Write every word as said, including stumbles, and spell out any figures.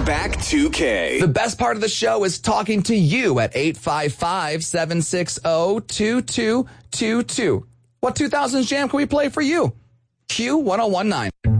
Throwback two K. The best part of the show is talking to you at eight five five, seven six zero, two two two two. What two thousands jam can we play for you? Q ten nineteen.